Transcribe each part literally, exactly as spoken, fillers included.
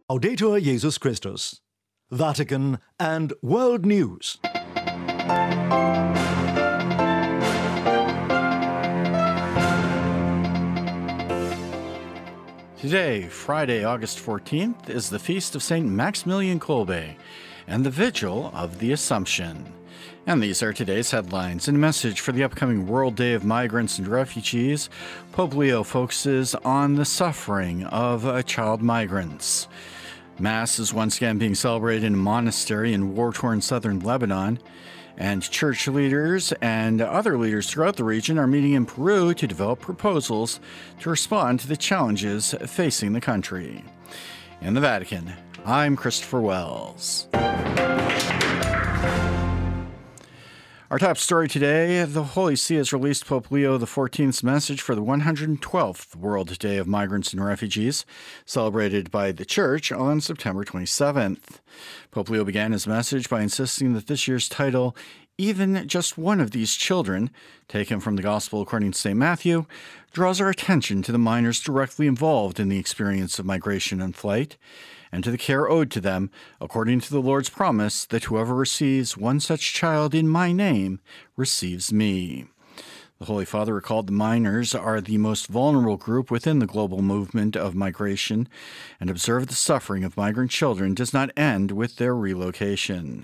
Laudetur Jesus Christus. Vatican and World News. Today, Friday, August fourteenth, is the feast of Saint Maximilian Kolbe and the Vigil of the Assumption. And these are today's headlines. In a message for the upcoming World Day of Migrants and Refugees, Pope Leo focuses on the suffering of uh, child migrants. Mass is once again being celebrated in a monastery in war-torn southern Lebanon, and church leaders and other leaders throughout the region are meeting in Peru to develop proposals to respond to the challenges facing the country. In the Vatican, I'm Christopher Wells. Our top story today, the Holy See has released Pope Leo the fourteenth's message for the one hundred twelfth World Day of Migrants and Refugees, celebrated by the Church on September twenty-seventh. Pope Leo began his message by insisting that this year's title, Even Just One of These Children, taken from the Gospel according to Saint Matthew, draws our attention to the minors directly involved in the experience of migration and flight, and to the care owed to them, according to the Lord's promise that whoever receives one such child in my name receives me. The Holy Father recalled the minors are the most vulnerable group within the global movement of migration, and observed the suffering of migrant children does not end with their relocation.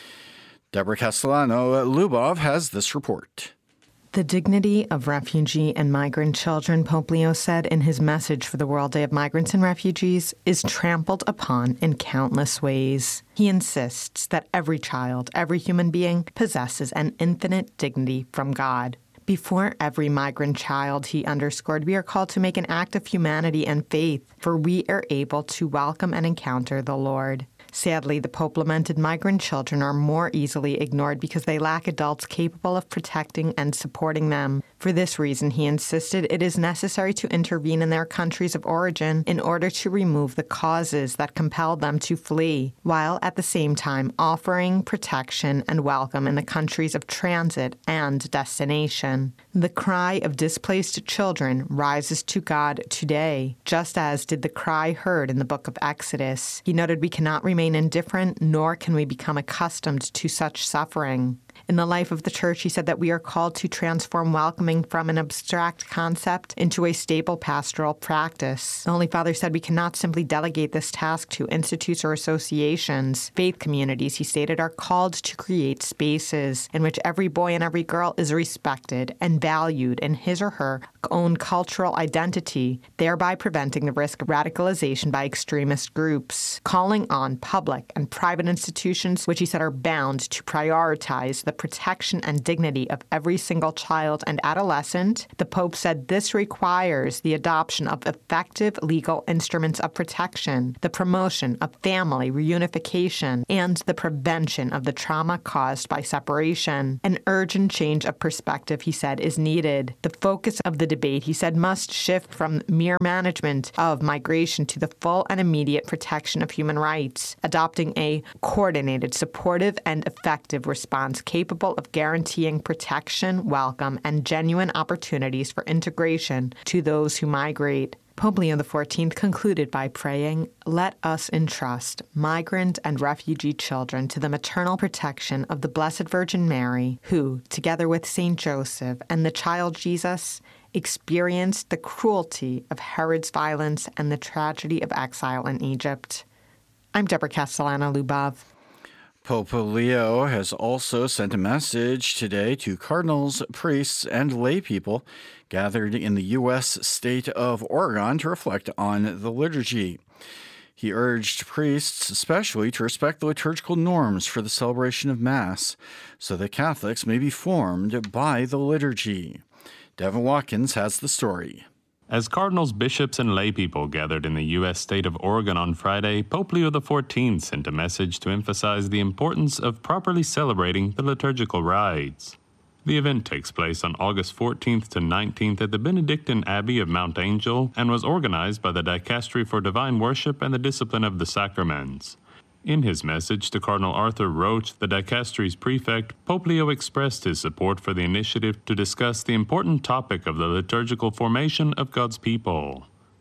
Deborah Castellano-Lubov has this report. The dignity of refugee and migrant children, Pope Leo said in his message for the World Day of Migrants and Refugees, is trampled upon in countless ways. He insists that every child, every human being, possesses an infinite dignity from God. Before every migrant child, he underscored, we are called to make an act of humanity and faith, for we are able to welcome and encounter the Lord. Sadly, the Pope lamented migrant children are more easily ignored because they lack adults capable of protecting and supporting them. For this reason, he insisted it is necessary to intervene in their countries of origin in order to remove the causes that compel them to flee, while at the same time offering protection and welcome in the countries of transit and destination. The cry of displaced children rises to God today, just as did the cry heard in the book of Exodus. He noted we cannot remain indifferent, nor can we become accustomed to such suffering. In the life of the Church, he said that we are called to transform welcoming from an abstract concept into a stable pastoral practice. The Holy Father said we cannot simply delegate this task to institutes or associations. Faith communities, he stated, are called to create spaces in which every boy and every girl is respected and valued in his or her own cultural identity, thereby preventing the risk of radicalization by extremist groups. Calling on public and private institutions, which he said are bound to prioritize the protection and dignity of every single child and adolescent, the Pope said this requires the adoption of effective legal instruments of protection, the promotion of family reunification, and the prevention of the trauma caused by separation. An urgent change of perspective, he said, is needed. The focus of the debate, he said, must shift from mere management of migration to the full and immediate protection of human rights, adopting a coordinated, supportive, and effective response capable of guaranteeing protection, welcome, and genuine opportunities for integration to those who migrate. Pope Leo the fourteenth concluded by praying, "Let us entrust migrant and refugee children to the maternal protection of the Blessed Virgin Mary, who, together with Saint Joseph and the child Jesus, experienced the cruelty of Herod's violence and the tragedy of exile in Egypt." I'm Deborah Castellano-Lubov. Pope Leo has also sent a message today to cardinals, priests, and lay people gathered in the U S state of Oregon to reflect on the liturgy. He urged priests especially to respect the liturgical norms for the celebration of Mass so that Catholics may be formed by the liturgy. Devin Watkins has the story. As cardinals, bishops, and laypeople gathered in the U S state of Oregon on Friday, Pope Leo the fourteenth sent a message to emphasize the importance of properly celebrating the liturgical rites. The event takes place on August fourteenth to nineteenth at the Benedictine Abbey of Mount Angel and was organized by the Dicastery for Divine Worship and the Discipline of the Sacraments. In his message to Cardinal Arthur Roach, the dicastery's prefect, Pope Leo expressed his support for the initiative to discuss the important topic of the liturgical formation of God's people.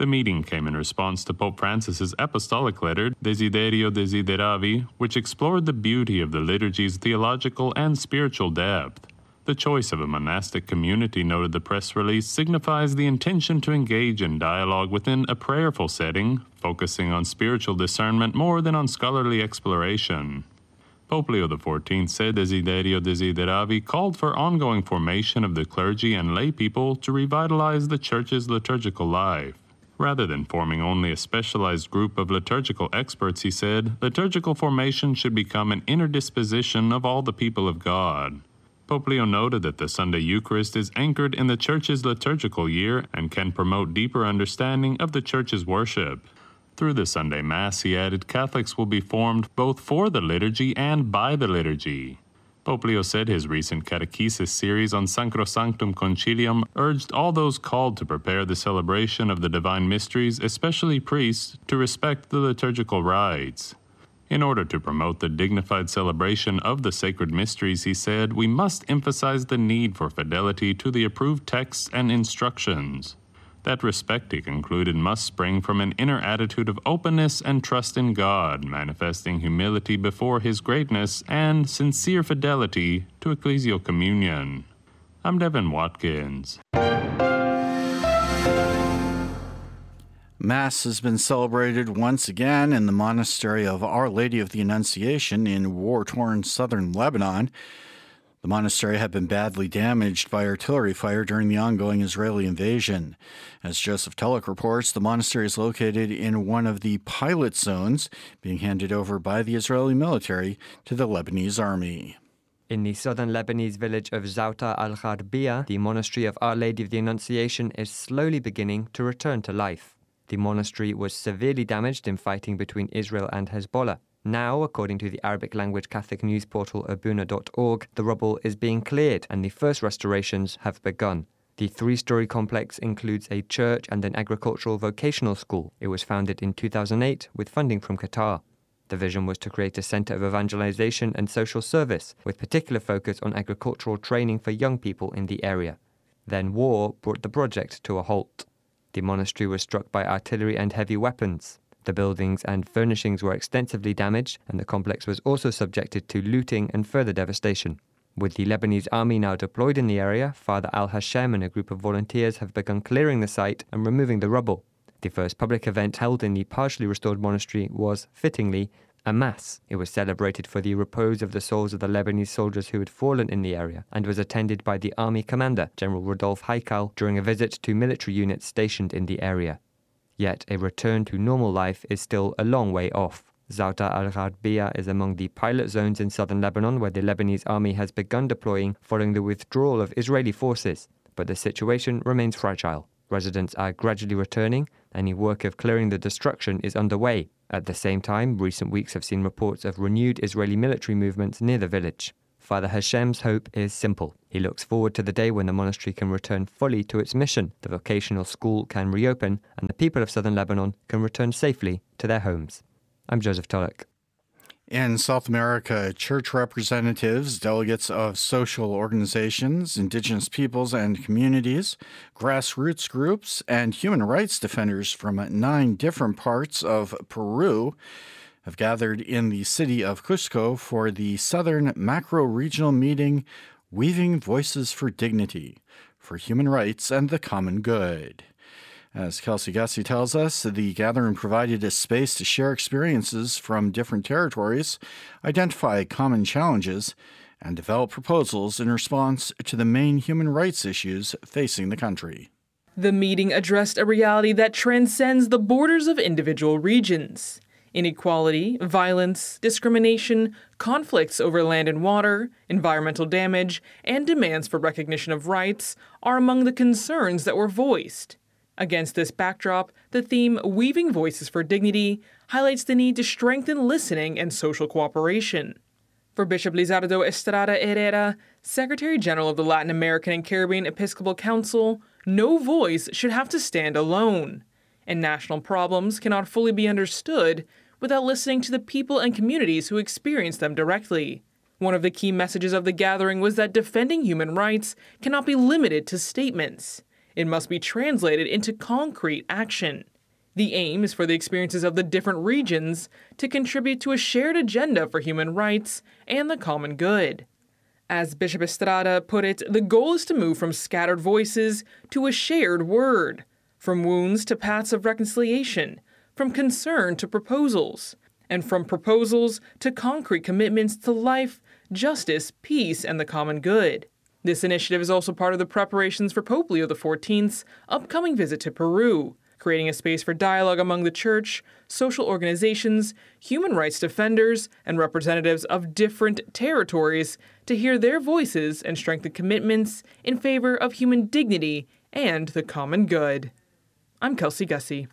The meeting came in response to Pope Francis's apostolic letter, Desiderio Desideravi, which explored the beauty of the liturgy's theological and spiritual depth. The choice of a monastic community, noted the press release, signifies the intention to engage in dialogue within a prayerful setting, focusing on spiritual discernment more than on scholarly exploration. Pope Leo the fourteenth said Desiderio Desideravi called for ongoing formation of the clergy and lay people to revitalize the Church's liturgical life. Rather than forming only a specialized group of liturgical experts, he said, liturgical formation should become an inner disposition of all the people of God. Pope Leo noted that the Sunday Eucharist is anchored in the Church's liturgical year and can promote deeper understanding of the Church's worship. Through the Sunday Mass, he added, Catholics will be formed both for the liturgy and by the liturgy. Pope Leo said his recent catechesis series on Sacrosanctum Concilium urged all those called to prepare the celebration of the divine mysteries, especially priests, to respect the liturgical rites. In order to promote the dignified celebration of the sacred mysteries, he said, we must emphasize the need for fidelity to the approved texts and instructions. That respect, he concluded, must spring from an inner attitude of openness and trust in God, manifesting humility before His greatness and sincere fidelity to ecclesial communion. I'm Devin Watkins. Mass has been celebrated once again in the monastery of Our Lady of the Annunciation in war-torn southern Lebanon. The monastery had been badly damaged by artillery fire during the ongoing Israeli invasion. As Joseph Tulloch reports, the monastery is located in one of the pilot zones being handed over by the Israeli military to the Lebanese army. In the southern Lebanese village of Zauta al-Gharbia, the monastery of Our Lady of the Annunciation is slowly beginning to return to life. The monastery was severely damaged in fighting between Israel and Hezbollah. Now, according to the Arabic-language Catholic news portal abuna dot org, the rubble is being cleared and the first restorations have begun. The three-story complex includes a church and an agricultural vocational school. It was founded in two thousand eight with funding from Qatar. The vision was to create a center of evangelization and social service, with particular focus on agricultural training for young people in the area. Then war brought the project to a halt. The monastery was struck by artillery and heavy weapons. The buildings and furnishings were extensively damaged, and the complex was also subjected to looting and further devastation. With the Lebanese army now deployed in the area, Father Al-Hashem and a group of volunteers have begun clearing the site and removing the rubble. The first public event held in the partially restored monastery was, fittingly, a mass. It was celebrated for the repose of the souls of the Lebanese soldiers who had fallen in the area and was attended by the army commander, General Rodolphe Haikal, during a visit to military units stationed in the area. Yet a return to normal life is still a long way off. Zauta al-Gharbia is among the pilot zones in southern Lebanon where the Lebanese army has begun deploying following the withdrawal of Israeli forces, but the situation remains fragile. Residents are gradually returning. Any work of clearing the destruction is underway. At the same time, recent weeks have seen reports of renewed Israeli military movements near the village. Father Hashem's hope is simple. He looks forward to the day when the monastery can return fully to its mission, the vocational school can reopen, and the people of southern Lebanon can return safely to their homes. I'm Joseph Tulloch. In South America, church representatives, delegates of social organizations, indigenous peoples and communities, grassroots groups, and human rights defenders from nine different parts of Peru have gathered in the city of Cusco for the Southern Macro-Regional Meeting, Weaving Voices for Dignity, for Human Rights and the Common Good. As Kelsey Gussie tells us, the gathering provided a space to share experiences from different territories, identify common challenges, and develop proposals in response to the main human rights issues facing the country. The meeting addressed a reality that transcends the borders of individual regions. Inequality, violence, discrimination, conflicts over land and water, environmental damage, and demands for recognition of rights are among the concerns that were voiced. Against this backdrop, the theme Weaving Voices for Dignity highlights the need to strengthen listening and social cooperation. For Bishop Lizardo Estrada Herrera, Secretary General of the Latin American and Caribbean Episcopal Council, no voice should have to stand alone, and national problems cannot fully be understood without listening to the people and communities who experience them directly. One of the key messages of the gathering was that defending human rights cannot be limited to statements. It must be translated into concrete action. The aim is for the experiences of the different regions to contribute to a shared agenda for human rights and the common good. As Bishop Estrada put it, the goal is to move from scattered voices to a shared word, from wounds to paths of reconciliation, from concern to proposals, and from proposals to concrete commitments to life, justice, peace, and the common good. This initiative is also part of the preparations for Pope Leo the fourteenth's upcoming visit to Peru, creating a space for dialogue among the church, social organizations, human rights defenders, and representatives of different territories to hear their voices and strengthen commitments in favor of human dignity and the common good. I'm Kelsey Gussie.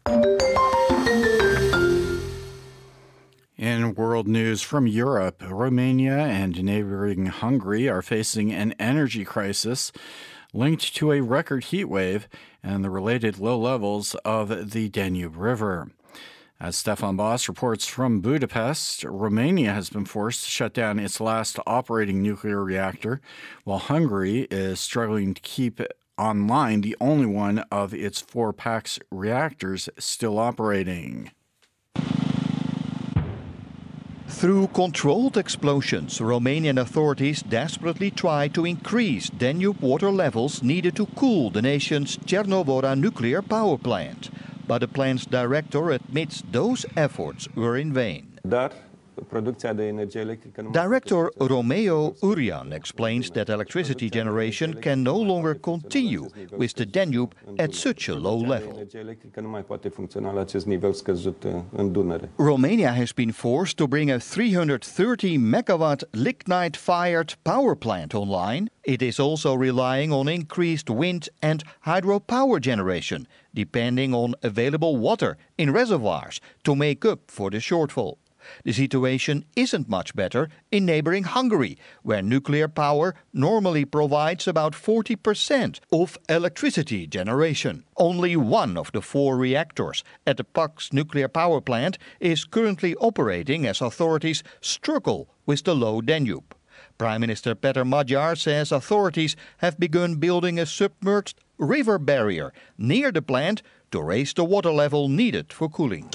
In world news from Europe, Romania and neighboring Hungary are facing an energy crisis linked to a record heat wave and the related low levels of the Danube River. As Stefan Boss reports from Budapest, Romania has been forced to shut down its last operating nuclear reactor, while Hungary is struggling to keep online the only one of its four PAX reactors still operating. Through controlled explosions, Romanian authorities desperately try to increase Danube water levels needed to cool the nation's Cernavodă nuclear power plant. But the plant's director admits those efforts were in vain. Director Romeo Urian explains that electricity generation can no longer continue with the Danube at such a low level. Romania has been forced to bring a three hundred thirty megawatt lignite-fired power plant online. It is also relying on increased wind and hydropower generation, depending on available water in reservoirs to make up for the shortfall. The situation isn't much better in neighboring Hungary, where nuclear power normally provides about forty percent of electricity generation. Only one of the four reactors at the PAX nuclear power plant is currently operating as authorities struggle with the low Danube. Prime Minister Peter Magyar says authorities have begun building a submerged river barrier near the plant to raise the water level needed for cooling.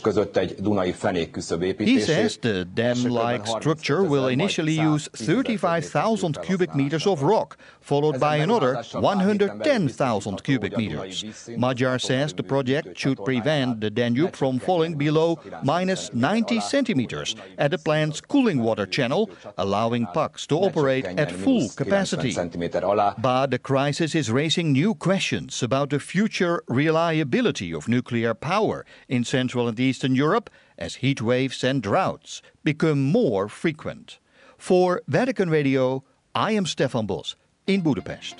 He says the dam-like structure will initially use thirty-five thousand cubic meters of rock, followed by another one hundred ten thousand cubic meters. Magyar says the project should prevent the Danube from falling below minus ninety centimeters at the plant's cooling water channel, allowing PAX to operate at full capacity. But the crisis is raising new questions about the future reliability of nuclear power in Central and Eastern Europe as heat waves and droughts become more frequent. For Vatican Radio, I am Stefan Bos in Budapest.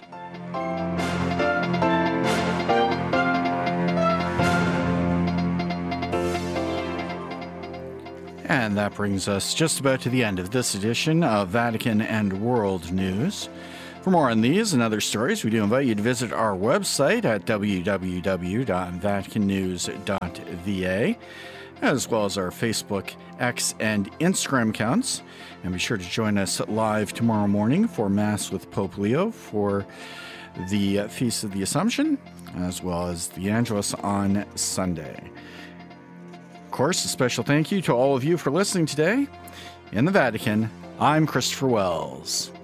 And that brings us just about to the end of this edition of Vatican and World News. For more on these and other stories, we do invite you to visit our website at w w w dot vatican news dot v a, as well as our Facebook, X, and Instagram accounts. And be sure to join us live tomorrow morning for Mass with Pope Leo for the Feast of the Assumption, as well as the Angelus on Sunday. Of course, a special thank you to all of you for listening today. In the Vatican, I'm Christopher Wells.